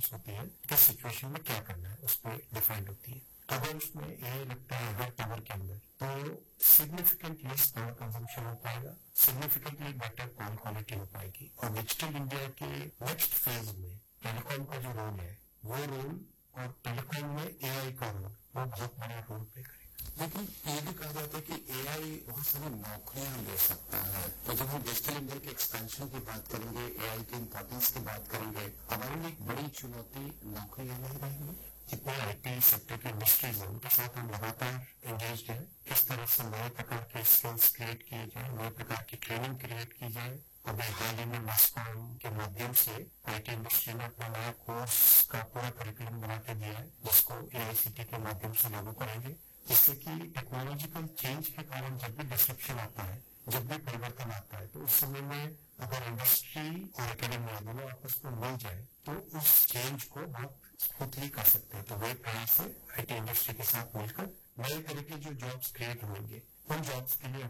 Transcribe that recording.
होती है किस सिचुएशन में क्या करना है उस पर डिफाइंड होती है। अगर उसमें ये लगता है अगर टावर के अंदर तो सिग्निफिकेंटली पावर कंजम्पशन हो पाएगा, सिग्निफिकेंटली बेटर कॉल क्वालिटी हो पाएगी। और डिजिटल इंडिया के नेक्स्ट फेज में टेलीकॉम का जो रोल है वो रोल और टेलीकॉम में एआई का रोल वो बहुत बड़ा रोल प्ले करेगा। लेकिन ये भी कहा जाता है कि एआई बहुत सारी नौकरियां ले सकता है। तो जब हम डिजिटल इंडिया के एक्सपेंशन की बात करेंगे, एआई के इंपॉर्टेंस की बात करेंगे, हमारे लिए एक बड़ी चुनौती नौकरियां नहीं रहेंगी। जितने आईटी सेक्टर की इंडस्ट्रीज हैं उनके साथ हम लगातार एंगेज हैं। किस तरह से नए प्रकार के स्किल्स क्रिएट किए जाए, नए प्रकार की ट्रेनिंग क्रिएट की जाए। अभी हाल ही में मैस्कॉम के माध्यम से आईटी इंडस्ट्री ने अपना नया कोर्स का पूरा करिकुलम बना के दिया है जिसको एआईसीटी के माध्यम से लागू करेंगे, जिससे कि टेक्नोलॉजिकल चेंज के कारण जब भी डिस्ट्रप्शन आता है, जब भी परिवर्तन आता है, तो उस समय में अगर इंडस्ट्री और एकेडमिया दोनों आपस में मिल जाए तो उस चेंज को बहुत स्मूथली कर सकते हैं। तो वही प्रयास से आईटी इंडस्ट्री के साथ मिलकर नए तरह के जो जॉब्स क्रिएट होंगे उन जॉब्स के लिए